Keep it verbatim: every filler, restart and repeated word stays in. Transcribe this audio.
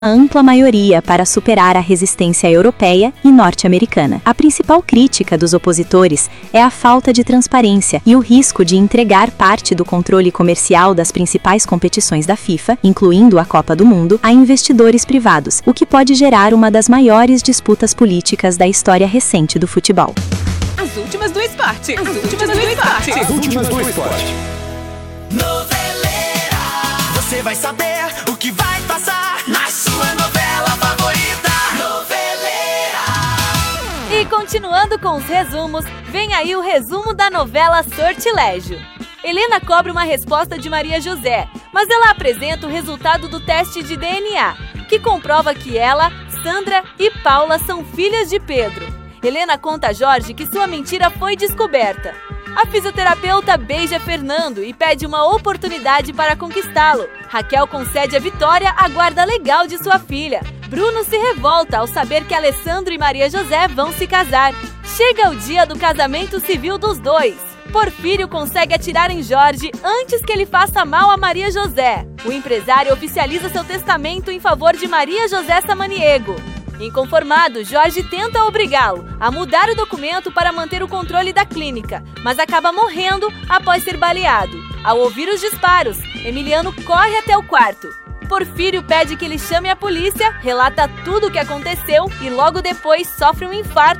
ampla maioria para superar a resistência europeia e norte-americana. A principal crítica dos opositores é a falta de transparência e o risco de entregar parte do controle comercial das principais competições da FIFA, incluindo a Copa do Mundo, a investidores privados, o que pode gerar uma das maiores disputas políticas da história recente do futebol. As últimas do esporte. As últimas do esporte. As últimas do esporte. Noveleira. Você vai saber o que vai passar na sua novela favorita. Noveleira. E continuando com os resumos, vem aí o resumo da novela Sortilégio. Helena cobra uma resposta de Maria José, mas ela apresenta o resultado do teste de D N A, que comprova que ela, Sandra e Paula são filhas de Pedro. Helena conta a Jorge que sua mentira foi descoberta. A fisioterapeuta beija Fernando e pede uma oportunidade para conquistá-lo. Raquel concede a Vitória a guarda legal de sua filha. Bruno se revolta ao saber que Alessandro e Maria José vão se casar. Chega o dia do casamento civil dos dois. Porfírio consegue atirar em Jorge antes que ele faça mal a Maria José. O empresário oficializa seu testamento em favor de Maria José Samaniego. Inconformado, Jorge tenta obrigá-lo a mudar o documento para manter o controle da clínica, mas acaba morrendo após ser baleado. Ao ouvir os disparos, Emiliano corre até o quarto. Porfírio pede que ele chame a polícia, relata tudo o que aconteceu e logo depois sofre um infarto